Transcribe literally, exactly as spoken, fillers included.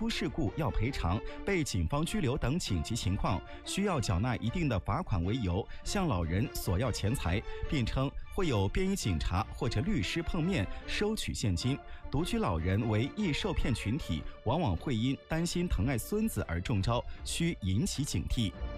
出事故要赔偿、被警方拘留等紧急情况，需要缴纳一定的罚款为由，向老人索要钱财，并称会有便衣警察或者律师碰面收取现金。独居老人为易受骗群体，往往会因担心疼爱孙子而中招，需引起警惕。